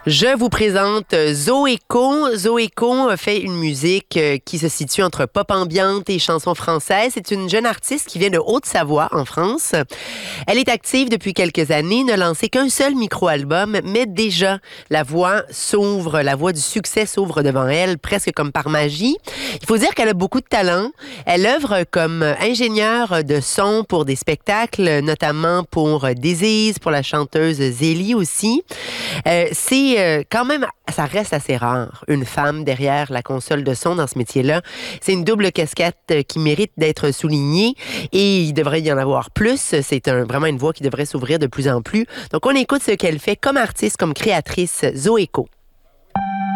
Je vous présente Zoéco. Zoéco fait une musique qui se situe entre pop ambiante et chansons françaises. C'est une jeune artiste qui vient de Haute-Savoie, en France. Elle est active depuis quelques années, n'a lancé qu'un seul micro-album, mais déjà, la voix du succès s'ouvre devant elle, presque comme par magie. Il faut dire qu'elle a beaucoup de talent. Elle œuvre comme ingénieure de son pour des spectacles, notamment pour Désise, pour la chanteuse Zélie aussi. Quand même, ça reste assez rare, une femme derrière la console de son dans ce métier-là. C'est une double casquette qui mérite d'être soulignée et il devrait y en avoir plus. C'est vraiment une voix qui devrait s'ouvrir de plus en plus. Donc, on écoute ce qu'elle fait comme artiste, comme créatrice, Zoéco.